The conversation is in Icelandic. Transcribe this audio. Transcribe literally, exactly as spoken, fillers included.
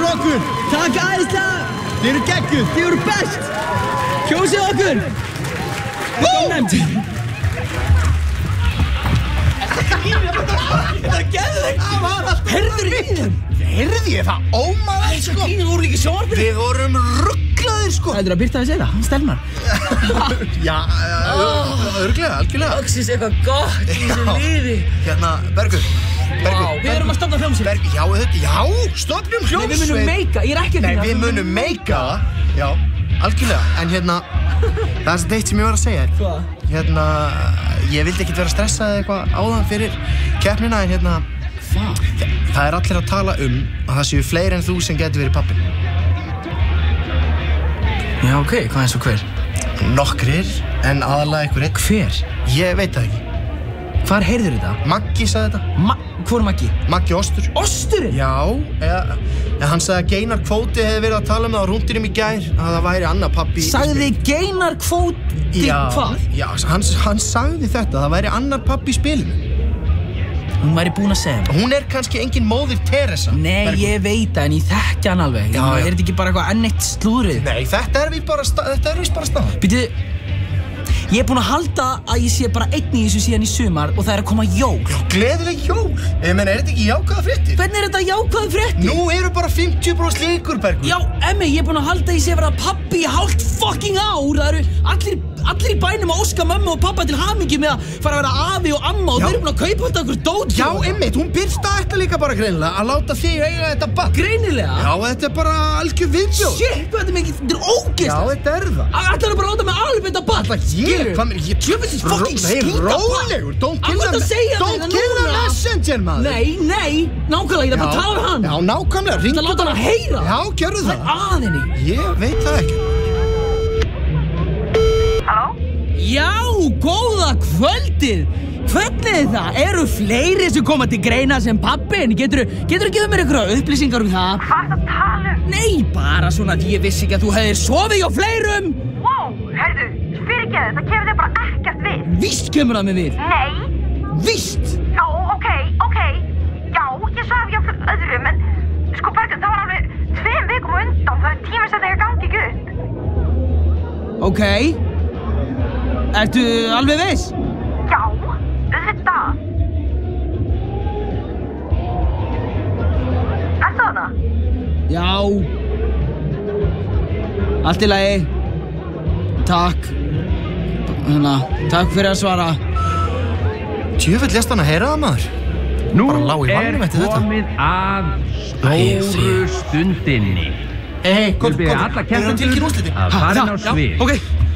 fyrir okkur. Takk æðislega. Þið eru geggjuð. Þið eru best. Kjósið okkur. Ónefnd. Þetta er geðveikt. Heyrður í þeim? Heyrði ég það? Ómaður, sko. Þið voru ekki sjónvarpinu. Við vorum rugglaðir, sko. Ætlar að Birta að segja það? Stelmar. Já, örglega, algjörlega. Loksins eitthvað gott í þessu lífi. Hérna, Bergur. Bergur. Vá, við erum að stofna hljómsveit. Bergur, já, þetta, já, stofnum hljómsveit. Nei, við munum meika, ég er ekki að Nei, við munum meika það. Já, algjörlega. En hérna, það er þetta eitt sem ég var að segja þér. Hvað? Hérna, ég vildi ekkert vera stressað eða eitthvað áðan fyrir keppnina, en hérna, Hvað? það er allir að tala um að það séu fleiri en þú sem getur verið pappinn. Já, ok, hvað eins og hver? Nokkrir, en aðalega einhver einn. Hver? Ég veit það ekki. Hvar heyrður þetta? Maggi sagði þetta. Ma Hvor Maggi? Maggi Ostur. Osturinn? Já, eða, eða hann sagði að Geinar Kvóti hefði verið að tala um það á rúndinum í gær, að það væri annar pappi. Sagði Geinar Kvóti hvað? Já, hann, hann sagði þetta, það væri annar pappi í spilinu. Hún væri búin að segja mér. Hún er kannski engin móðir Teresa. Nei, Bergur. ég veit það, en ég þekki hann alveg. Já, já. já. Er þetta ekki bara eitthvað enn eitt slúðrið? Nei, þetta er víst bara, þetta er víst bara stað. Býtu, ég er búin að halda að ég sé bara einn í þessu síðan í sumar og það er að koma jól. Já, gleðileg jól. Ég meina, er þetta ekki jákvæða fréttir? Hvernig er þetta jákvæðu fréttir? Nú eru bara fimmtíu prósent líkur, Bergur. Já, Emmi, ég er búin að halda að ég sé að vera pappi í hálft fucking ár. Það eru allir, allir í bænum að óska mömmu og pappa til hamingju með að fara að vera afi og amma og Já. þeir eru búin að kaupa þetta okkur dót. Já, einmitt, hún Birta ætla líka bara greinilega að láta þig eiga þetta barn. Greinilega? Já, þetta er bara algjör viðbjóð. Shit, hvað þetta er mikið, þetta er ógeðslegt. Já, þetta er það. Ætlar að bara láta mig alveg þetta barn? Ætla ég, hvað mér, ég... Djöfisins fucking Nei, skýta barn. rólegur, don't Af kill hverju ertu að segja the... Don't þetta kill the núna? messenger, maður. Nei, nei, nákvæmlega, ég er bara að tala um hann. Já, nákvæmlega, Ég ætla að láta hann að heyra. Já, gjörðu Það það. er að henni. Ég veit það ekki. Halló? Já, góða kvöldið. Hvernig er það? Eru fleiri sem koma til greina sem pappin? Geturðu, geturðu gefið mér einhverja upplýsingar um það? Hvað er það að tala um? Nei, bara svona að ég vissi ekki að þú hefðir sofið hjá fleirum. Wow, heyrðu, fyrirgeðu, það kemur þig bara ekkert við. Víst kemur það mig við. Nei. Víst. Já, ok, ok. Já, ég svaf hjá öðrum, en sko Bergur, það var alveg tveim vikum á undan, það er tími sem þegar gangi ekki upp. Ok. Ertu alveg viss? Já, auðvitað. Ertu þarna? Já. Allt í lagi. Takk. Hérna, takk fyrir að svara. Tjöfull lést hann að heyra það, maður. Nú Bara lá í er vagnum eftir þetta. komið að stóru stundinni. Hei, Við byrja alla Við erum tilkynnt keppendur úrslitin. að fara inn á Já, svið. ok.